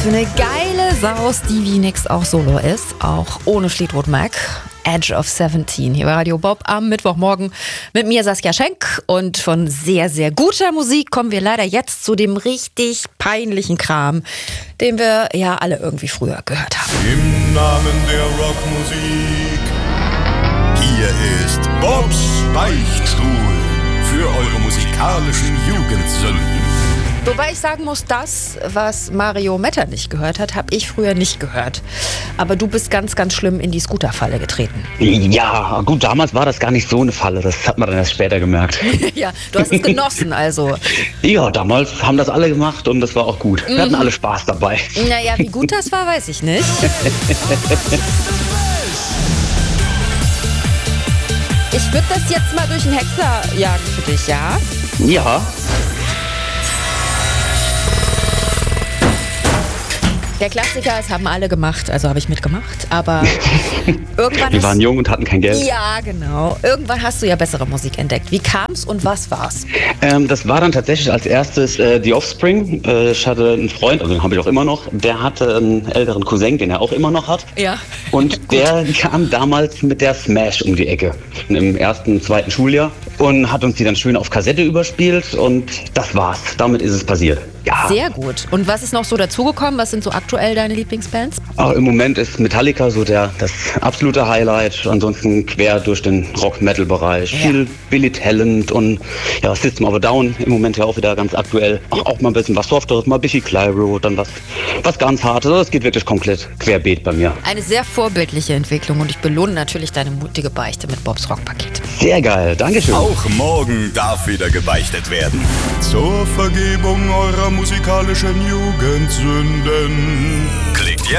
für eine geile Sau Stevie Nicks auch solo ist, auch ohne Fleetwood Mac. Edge of 17 hier bei Radio Bob am Mittwochmorgen mit mir Saskia Schenk. Und von sehr, sehr guter Musik kommen wir leider jetzt zu dem richtig peinlichen Kram, den wir ja alle irgendwie früher gehört haben. Im Namen der Rockmusik, hier ist Bobs Beichtstuhl für eure musikalischen Jugendsünden. Wobei ich sagen muss, das, was Mario Metternich gehört hat, habe ich früher nicht gehört. Aber du bist ganz, ganz schlimm in die Scooterfalle getreten. Ja, gut, damals war das gar nicht so eine Falle. Das hat man dann erst später gemerkt. Ja, du hast es genossen also. Ja, damals haben das alle gemacht und das war auch gut. Wir hatten alle Spaß dabei. Naja, wie gut das war, weiß ich nicht. Ich würde das jetzt mal durch den Hexer jagen für dich, ja? Ja. Der Klassiker, das haben alle gemacht, also habe ich mitgemacht, aber irgendwann... Wir waren jung und hatten kein Geld. Ja, genau. Irgendwann hast du ja bessere Musik entdeckt. Wie kam's und was war's? Das war dann tatsächlich als erstes The Offspring. Ich hatte einen Freund, also den habe ich auch immer noch, der hatte einen älteren Cousin, den er auch immer noch hat. Ja. Und der kam damals mit der Smash um die Ecke, im ersten, zweiten Schuljahr und hat uns die dann schön auf Kassette überspielt und das war's. Damit ist es passiert. Ja. Sehr gut. Und was ist noch so dazugekommen? Was sind so aktuell deine Lieblingsbands? Auch im Moment ist Metallica so das absolute Highlight. Ansonsten quer durch den Rock-Metal-Bereich. Ja. Viel Billy Talent und ja, System of a Down im Moment ja auch wieder ganz aktuell. Auch mal ein bisschen was Softeres, mal ein bisschen Clyro, dann was ganz Hartes. Das geht wirklich komplett querbeet bei mir. Eine sehr vorbildliche Entwicklung und ich belohne natürlich deine mutige Beichte mit Bobs Rockpaket. Sehr geil, Dankeschön. Auch morgen darf wieder gebeichtet werden. Zur Vergebung eurer musikalischen Jugendsünden.